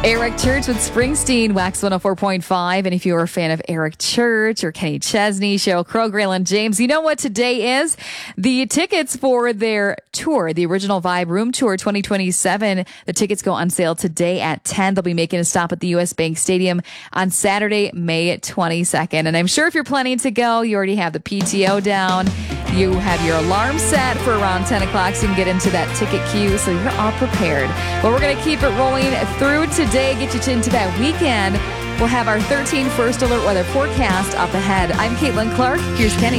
Eric Church with Springsteen, Wax 104.5. And if you're a fan of Eric Church or Kenny Chesney, Sheryl Crow, Graylin James, you know what today is? The tickets for their tour, the Original Vibe Room Tour 2027. The tickets go on sale today at 10. They'll be making a stop at the U.S. Bank Stadium on Saturday, May 22nd. And I'm sure if you're planning to go, you already have the PTO down. You have your alarm set for around 10 o'clock so you can get into that ticket queue so you're all prepared. Well, we're going to keep it rolling through today, get you into that weekend. We'll have our 13 first alert weather forecast up ahead. I'm Caitlin Clark. Here's Kenny.